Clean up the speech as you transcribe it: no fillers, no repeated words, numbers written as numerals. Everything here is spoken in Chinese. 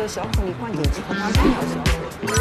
小颗粒灌进去，它半条小颗。